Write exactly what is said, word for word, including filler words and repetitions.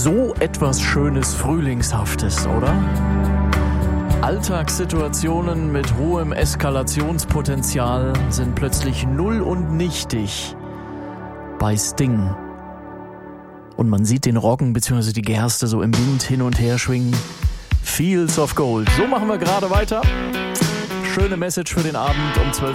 So etwas Schönes, Frühlingshaftes, oder? Alltagssituationen mit hohem Eskalationspotenzial sind plötzlich null und nichtig bei Sting. Und man sieht den Roggen bzw. die Gerste so im Wind hin und her schwingen. Fields of Gold. So machen wir gerade weiter. Schöne Message für den Abend um zwölf.